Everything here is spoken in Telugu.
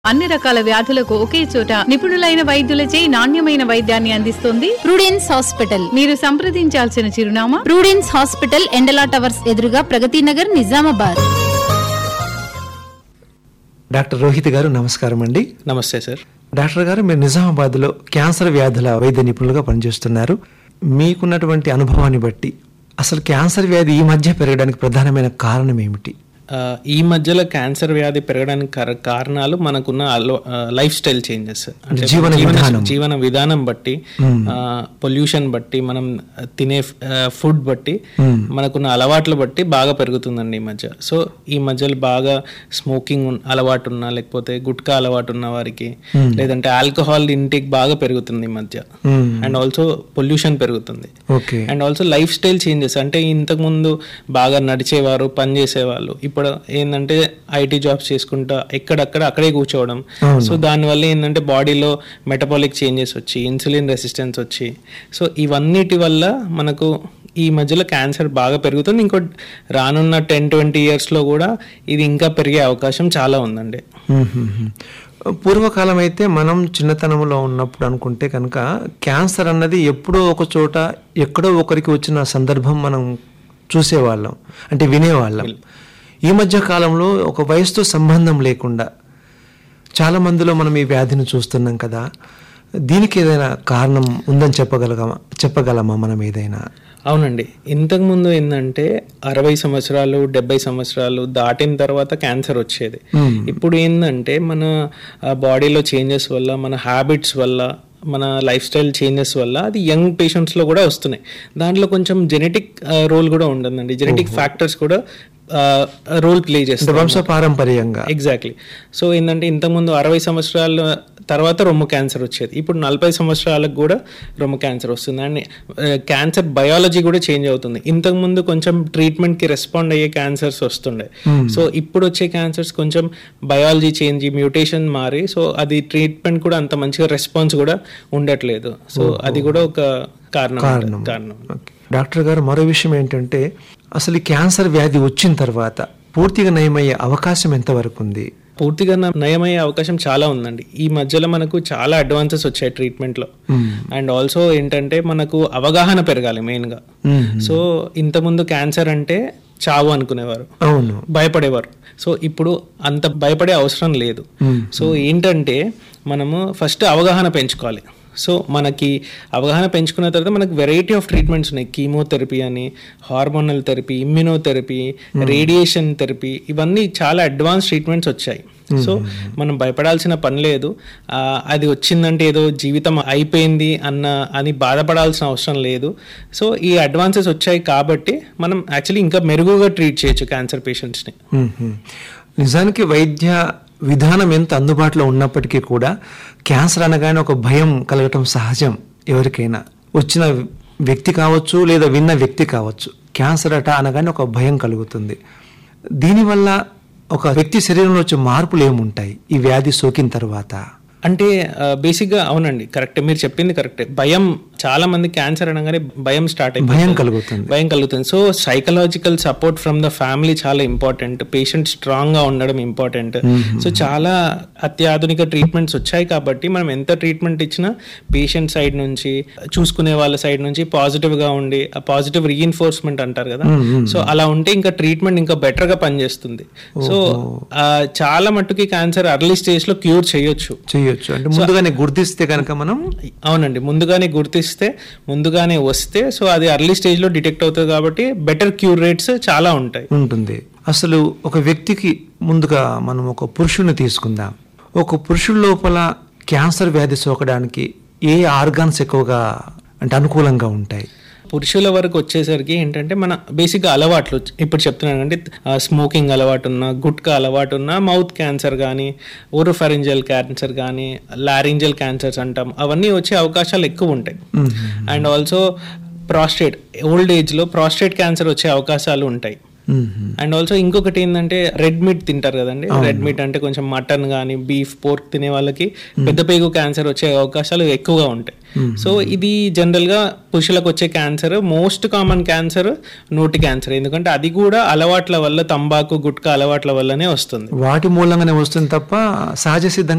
అన్ని రకాల వ్యాధులకు ఒకే చోట నిపుణులైన వైద్యులచే నాణ్యమైన వైద్యాన్ని అందిస్తుంది ప్రూడెన్స్ హాస్పిటల్. మీరు సంప్రదించాల్సిన చిరునామా ప్రూడెన్స్ హాస్పిటల్, ఎండలా టవర్స్ ఎదురుగా, ప్రగతి నగర్, నిజామాబాద్. డాక్టర్ రోహిత్ గారు నమస్కారం అండి. నమస్తే సార్. డాక్టర్ గారు, మీరు నిజామాబాద్లో క్యాన్సర్ వ్యాధుల వైద్య నిపుణులుగా పనిచేస్తున్నారు. మీకున్నటువంటి అనుభవాన్ని బట్టి అసలు క్యాన్సర్ వ్యాధి ఈ మధ్య పెరగడానికి ప్రధానమైన కారణం ఏమిటి? ఈ మధ్యలో క్యాన్సర్ వ్యాధి పెరగడానికి కారణాలు మనకున్న లైఫ్ స్టైల్ చేంజెస్, అంటే జీవన విధానం బట్టి, పొల్యూషన్ బట్టి, మనం తినే ఫుడ్ బట్టి, మనకున్న అలవాట్ల బట్టి బాగా పెరుగుతుందండి ఈ మధ్య. సో ఈ మధ్యలో బాగా స్మోకింగ్ అలవాటు ఉన్నా, లేకపోతే గుట్కా అలవాటు ఉన్న వారికి, లేదంటే ఆల్కహాల్ ఇంటేక్ బాగా పెరుగుతుంది ఈ మధ్య. అండ్ ఆల్సో పొల్యూషన్ పెరుగుతుంది. And also life style changes, అంటే ఇంతకు ముందు బాగా నడిచేవారు, పని చేసేవాళ్ళు, ఇప్పుడు ఏంటంటే ఐటీ జాబ్స్ చేసుకుంటా అక్కడే కూర్చోవడం. సో దానివల్ల ఏంటంటే బాడీలో మెటబాలిక్ చేంజెస్ వచ్చి, ఇన్సులిన్ రెసిస్టెన్స్ వచ్చి, సో ఇవన్నిటి వల్ల మనకు ఈ మధ్యలో క్యాన్సర్ బాగా పెరుగుతుంది. ఇంకో రానున్న 10-20 yearsలో కూడా ఇది ఇంకా పెరిగే అవకాశం చాలా ఉందండి. పూర్వకాలం అయితే మనం చిన్నతనంలో ఉన్నప్పుడు అనుకుంటే కనుక క్యాన్సర్ అన్నది ఎప్పుడో ఒక చోట ఎక్కడో ఒకరికి వచ్చిన సందర్భం మనం చూసేవాళ్ళం, అంటే వినేవాళ్ళం. ఈ మధ్య కాలంలో ఒక వయసుతో సంబంధం లేకుండా చాలా మందిలో మనం ఈ వ్యాధిని చూస్తున్నాం కదా. దీనికి ఏదైనా కారణం ఉందని చెప్పగలమా మనం ఏదైనా? అవునండి. ఇంతకుముందు ఏంటంటే 60 సంవత్సరాలు 70 సంవత్సరాలు దాటిన తర్వాత క్యాన్సర్ వచ్చేది. ఇప్పుడు ఏంటంటే మన బాడీలో చేంజెస్ వల్ల, మన హ్యాబిట్స్ వల్ల, మన లైఫ్ స్టైల్ చేంజెస్ వల్ల అది యంగ్ పేషెంట్స్లో కూడా వస్తున్నాయి. దాంట్లో కొంచెం జెనెటిక్ రోల్ కూడా ఉంటుందండి. జెనెటిక్ ఫ్యాక్టర్స్ కూడా రోల్ ప్లే చేస్తారు వంశపారంపర్యంగా. ఎగ్జాక్ట్లీ. సో ఏంటంటే ఇంతకుముందు 60 సంవత్సరాల తర్వాత రొమ్ము క్యాన్సర్ వచ్చేది, ఇప్పుడు 40 సంవత్సరాలకు కూడా రొమ్ము క్యాన్సర్ వస్తుంది. అండ్ క్యాన్సర్ బయాలజీ కూడా చేంజ్ అవుతుంది. ఇంతకుముందు కొంచెం ట్రీట్మెంట్కి రెస్పాండ్ అయ్యే క్యాన్సర్స్ వస్తుండే. సో ఇప్పుడు వచ్చే క్యాన్సర్స్ కొంచెం బయాలజీ చేంజ్, మ్యూటేషన్ మారి, సో అది ట్రీట్మెంట్ కూడా అంత మంచిగా రెస్పాన్స్ కూడా ఉండట్లేదు. సో అది కూడా ఒక కారణం. డాక్టర్ గారు, మరో విషయం ఏంటంటే అసలు ఈ క్యాన్సర్ వ్యాధి వచ్చిన తర్వాత పూర్తిగా నయమయ్యే అవకాశం ఎంతవరకు ఉంది? పూర్తిగా నయమయ్యే అవకాశం చాలా ఉందండి. ఈ మధ్యలో మనకు చాలా అడ్వాన్సెస్ వచ్చాయి ట్రీట్మెంట్లో. అండ్ ఆల్సో ఏంటంటే మనకు అవగాహన పెరగాలి మెయిన్గా. సో ఇంతకుముందు క్యాన్సర్ అంటే చావు అనుకునేవారు, అవును, భయపడేవారు. సో ఇప్పుడు అంత భయపడే అవసరం లేదు. సో ఏంటంటే మనము ఫస్ట్ అవగాహన పెంచుకోవాలి. సో మనకి అవగాహన పెంచుకున్న తర్వాత మనకు వెరైటీ ఆఫ్ ట్రీట్మెంట్స్ ఉన్నాయి. కీమోథెరపీ అని, hormonal therapy, immunotherapy, radiation therapy, ఇవన్నీ చాలా అడ్వాన్స్ ట్రీట్మెంట్స్ వచ్చాయి. సో మనం భయపడాల్సిన పని లేదు. అది వచ్చిందంటే ఏదో జీవితం అయిపోయింది అని బాధపడాల్సిన అవసరం లేదు. సో ఈ అడ్వాన్సెస్ వచ్చాయి కాబట్టి మనం యాక్చువల్లీ ఇంకా మెరుగుగా ట్రీట్ చేయొచ్చు క్యాన్సర్ పేషెంట్స్ని. నిజానికి వైద్య విధానం ఎంత అందుబాటులో ఉన్నప్పటికీ కూడా క్యాన్సర్ అనగానే ఒక భయం కలగటం సహజం. ఎవరికైనా వచ్చిన వ్యక్తి కావచ్చు, లేదా విన్న వ్యక్తి కావచ్చు, క్యాన్సర్ అట అనగానే ఒక భయం కలుగుతుంది. దీనివల్ల ఒక వ్యక్తి శరీరంలో వచ్చే మార్పులు ఏముంటాయి ఈ వ్యాధి సోకిన తర్వాత? అంటే బేసిక్గా అవునండి, కరెక్టే, మీరు చెప్పింది కరెక్టే. భయం, చాలా మంది క్యాన్సర్ అనగానే భయం స్టార్ట్ అయిపోతుంది, భయం కలుగుతుంది. So psychological support from the family చాలా ఇంపార్టెంట్. పేషెంట్ స్ట్రాంగ్గా ఉండడం ఇంపార్టెంట్. సో చాలా అత్యాధునిక ట్రీట్మెంట్స్ వచ్చాయి కాబట్టి మనం ఎంత ట్రీట్మెంట్ ఇచ్చినా పేషెంట్ సైడ్ నుంచి, చూసుకునే వాళ్ళ సైడ్ నుంచి పాజిటివ్గా ఉండి, ఆ పాజిటివ్ రీఇన్ఫోర్స్మెంట్ అంటారు కదా, సో అలా ఉంటే ఇంకా ట్రీట్మెంట్ ఇంకా బెటర్గా పనిచేస్తుంది. సో చాలా మట్టుకి క్యాన్సర్ అర్లీ స్టేజ్లో క్యూర్ చేయొచ్చు. అంటే ముందుగానే గుర్తిస్తే కనుక మనం, అవునండి, ముందుగానే వస్తే సో అది అర్లీ స్టేజ్ లో డిటెక్ట్ అవుతుంది కాబట్టి బెటర్ క్యూర్ రేట్స్ చాలా ఉంటుంది. అసలు ఒక వ్యక్తికి ముందుగా మనం ఒక పురుషుని తీసుకుందాం. ఒక పురుషుడి లోపల క్యాన్సర్ వ్యాధి సోకడానికి ఏ ఆర్గాన్స్ ఎక్కువగా అంటే అనుకూలంగా ఉంటాయి? పురుషుల వరకు వచ్చేసరికి ఏంటంటే మన బేసిక్గా అలవాట్లు, ఇప్పుడు చెప్తున్నాను అంటే స్మోకింగ్ అలవాటు ఉన్నా, గుట్కా అలవాటు ఉన్నా, మౌత్ క్యాన్సర్ కానీ, ఓరోఫారింజియల్ క్యాన్సర్ కానీ, లారింజియల్ క్యాన్సర్స్ అంటాం, అవన్నీ వచ్చే అవకాశాలు ఎక్కువ ఉంటాయి. అండ్ ఆల్సో ప్రాస్టేట్, ఓల్డ్ ఏజ్లో ప్రాస్టేట్ క్యాన్సర్ వచ్చే అవకాశాలు ఉంటాయి. అండ్ ఆల్సో ఇంకొకటి ఏంటంటే రెడ్ మీట్ తింటారు కదండి. రెడ్ మీట్ అంటే కొంచెం మటన్ కానీ, బీఫ్, పోర్క్ తినే వాళ్ళకి పెద్ద పేగు క్యాన్సర్ వచ్చే అవకాశాలు ఎక్కువగా ఉంటాయి. సో ఇది జనరల్ గా పురుషులకు వచ్చే క్యాన్సర్, మోస్ట్ కామన్ క్యాన్సర్ నోటి క్యాన్సర్. ఎందుకంటే అది కూడా అలవాట్ల వల్ల, తంబాకు, గుట్కా అలవాట్ల వల్లనే వస్తుంది. వాటి మూలంగానే వస్తుంది తప్ప సహజ సిద్ధంగా